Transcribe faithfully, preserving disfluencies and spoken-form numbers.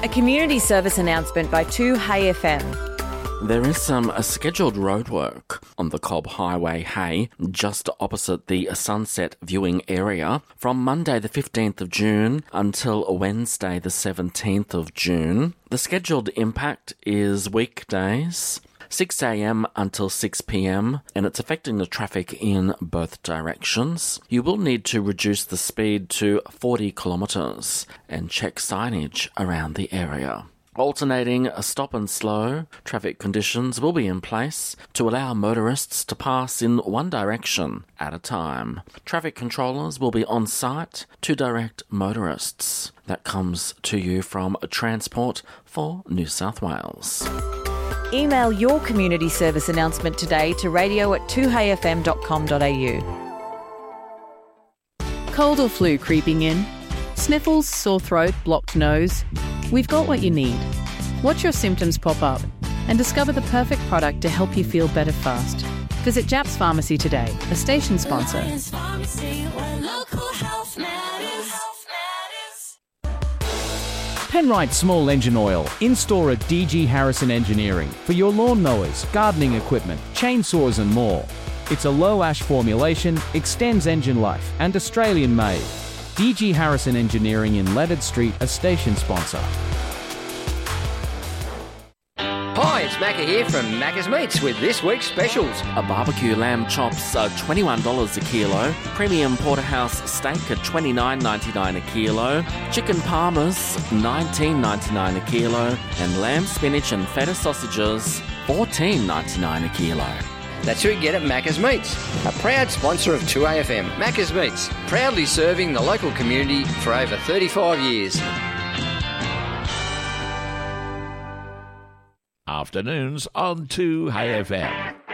A community service announcement by two Hay F M. There is some uh, scheduled roadwork on the Cobb Highway, Hay, just opposite the Sunset Viewing area from Monday the fifteenth of June until Wednesday the seventeenth of June. The scheduled impact is weekdays, six a.m. until six p.m, and it's affecting the traffic in both directions. You will need to reduce the speed to forty kilometres and check signage around the area. Alternating stop and slow traffic conditions will be in place to allow motorists to pass in one direction at a time. Traffic controllers will be on site to direct motorists. That comes to you from Transport for New South Wales. Email your community service announcement today to radio at two hay f m dot com dot a u. Cold or flu creeping in? Sniffles, sore throat, blocked nose? We've got what you need. Watch your symptoms pop up and discover the perfect product to help you feel better fast. Visit Japs Pharmacy today, a station sponsor. Penrite Small Engine Oil, in-store at D G Harrison Engineering for your lawnmowers, gardening equipment, chainsaws and more. It's a low-ash formulation, extends engine life and Australian-made. D G Harrison Engineering in Leonard Street, a station sponsor. Hi, it's Macca here from Macca's Meats with this week's specials. A barbecue lamb chops are twenty-one dollars a kilo, premium porterhouse steak at twenty-nine ninety-nine a kilo, chicken parmas nineteen ninety-nine a kilo, and lamb spinach and feta sausages fourteen ninety-nine a kilo. That's who you get at Macca's Meats, a proud sponsor of two A F M. Macca's Meats, proudly serving the local community for over thirty-five years. Afternoons on two A F M.